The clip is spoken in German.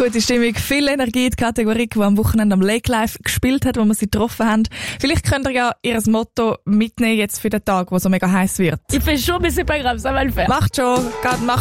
gute Stimmung, viel Energie, die Kategorie, die am Wochenende am Lake Life gespielt hat, wo wir sie getroffen haben. Vielleicht könnt ihr ja ihr Motto mitnehmen jetzt für den Tag, wo so mega heiß wird. Il fait chaud, mais c'est pas grave, ça va le faire. Macht schon, macht